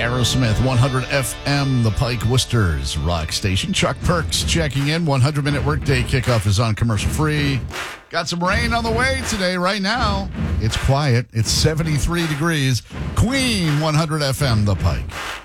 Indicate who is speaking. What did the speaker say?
Speaker 1: Aerosmith, 100 FM, the Pike Worcester's rock station. Chuck Perks checking in. 100-minute workday kickoff is on commercial free. Got some rain on the way today. Right now, it's quiet. It's 73 degrees. Queen, 100 FM, the Pike.